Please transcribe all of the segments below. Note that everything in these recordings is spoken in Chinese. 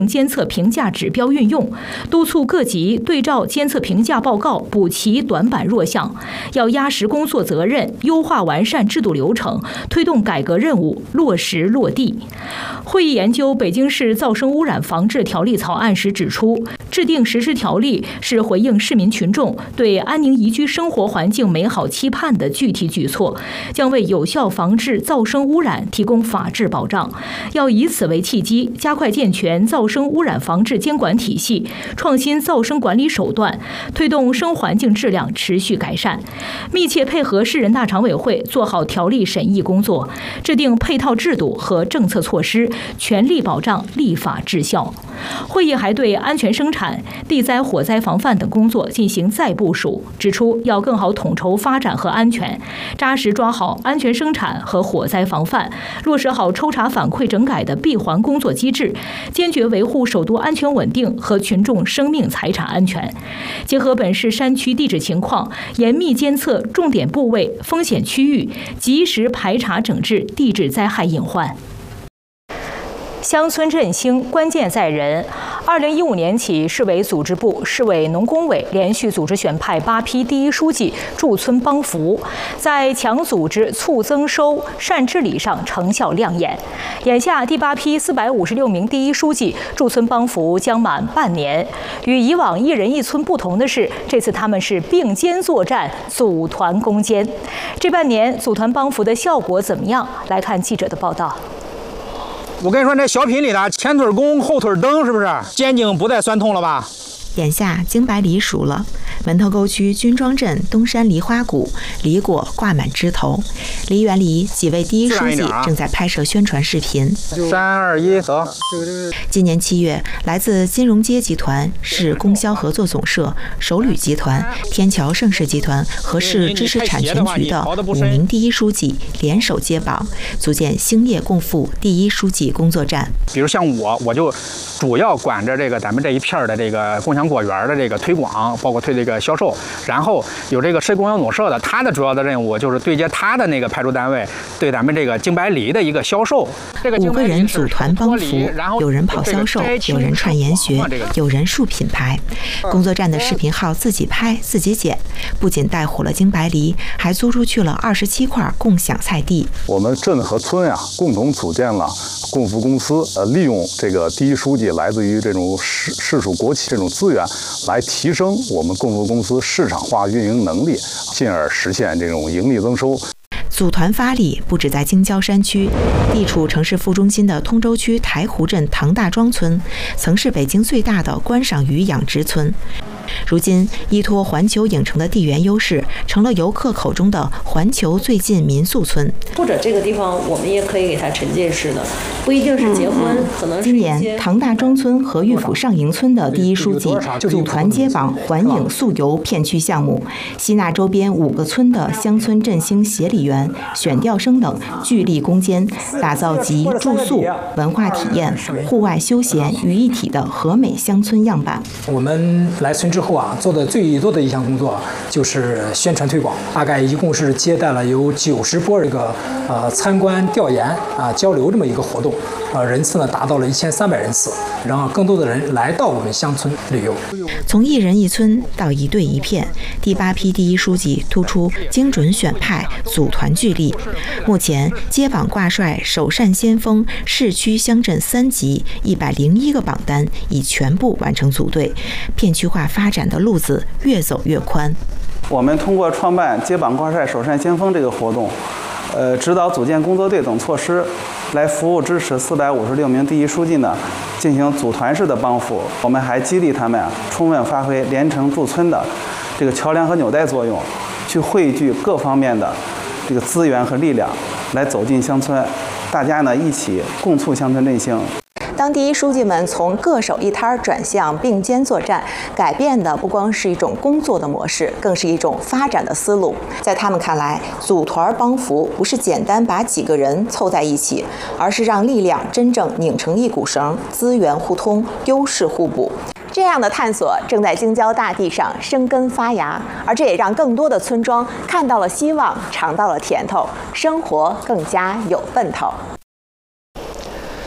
监测评价指标运用，督促各级对照监测评价报告补齐短板弱项，要压实工作责任，优化完善制度流程，推动改革任务落实落地。会议研究北京市噪声污染防治条例草案时指出，制定实施条例是回应市民群众对安宁宜居生活环境美好期盼的具体举措，将为有效防治噪声污染提供法治保障。要以此为契机，加快健全噪声污染防治监管体系，创新噪声管理手段，推动声环境质量持续改善。密切配合市人大常委会做好条例审议工作，制定配套制度和政策措施，全力保障立法治效。会议还对安全生产、地灾火灾防范等工作进行再部署，指出要更好统筹发展和安全，扎实抓好安全生产和火灾防范，落实好抽查反馈整改的闭环工作机制，坚决维护首都安全稳定和群众生命财产安全。结合本市山区地质情况，严密监测重点部位、风险区域，及时排查整治地质灾害隐患。乡村振兴关键在人。2015年起，市委组织部、市委农工委连续组织选派8批第一书记驻村帮扶，在强组织、促增收、善治理上成效亮眼。眼下第8批456名第一书记驻村帮扶将满半年。与以往一人一村不同的是，这次他们是并肩作战，组团攻坚。这半年组团帮扶的效果怎么样？来看记者的报道。 我跟你说，这小品里的前腿弓后腿蹬，是不是肩颈不再酸痛了吧？ 眼下京白梨熟了，门头沟区军庄镇东山梨花谷，梨果挂满枝头。梨园里几位第一书记正在拍摄宣传视频。 3、2、1，走！ 今年7月，来自金融街集团、市供销合作总社、首旅集团、天桥盛世集团和市知识产权局的5名第一书记联手接榜，组建兴业共富第一书记工作站。 比如像我就主要管着这个咱们这一片的这个共享果园的这个推广，包括推这个销售。然后有这个市供销总社的，他的主要的任务就是对接他的那个派出单位，对咱们这个京白梨的一个销售。 5个人组团帮扶，有人跑销售，有人串研学，有人树品牌。工作站的视频号自己拍自己剪，不仅带火了京白梨，还租出去了27块共享菜地。 我们镇和村呀，共同组建了共扶公司，利用这个第一书记来自于这种市属国企这种资源，来提升我们共扶公司市场化运营能力，进而实现这种盈利增收。 组团发力不止在京郊山区，地处城市副中心的通州区台湖镇唐大庄村，曾是北京最大的观赏鱼养殖村。如今，依托环球影城的地缘优势，成了游客口中的环球最近民宿村。 或者这个地方我们也可以给它沉浸式的，不一定是结婚，可能是今年唐大庄村和玉府上营村的第一书记组团接榜环影速游片区项目，吸纳周边5个村的乡村振兴协理员、选调生等聚力攻坚，打造集住宿、文化体验、户外休闲于一体的和美乡村样板。 我们来村之后做的最多的一项工作就是宣传推广，大概一共是接待了有90波这个参观调研交流这么一个活动，人次呢达到了1300人次，让更多的人来到我们乡村旅游。 从一人一村到一队一片，第8批第一书记突出精准选派、组团聚力。目前接榜挂帅首善先锋市区乡镇3级101个榜单已全部完成组队，片区化发展的路子越走越宽。 我们通过创办接榜挂帅首善先锋这个活动，指导组建工作队等措施，来服务支持456名第一书记呢进行组团式的帮扶。我们还激励他们充分发挥连城驻村的这个桥梁和纽带作用，去汇聚各方面的这个资源和力量，来走进乡村，大家呢一起共促乡村振兴。 当第一书记们从各守一摊转向并肩作战，改变的不光是一种工作的模式，更是一种发展的思路。在他们看来，组团帮扶不是简单把几个人凑在一起，而是让力量真正拧成一股绳，资源互通，优势互补。这样的探索正在京郊大地上生根发芽，而这也让更多的村庄看到了希望，尝到了甜头，生活更加有奔头。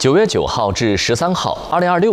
9月9号至13号，2026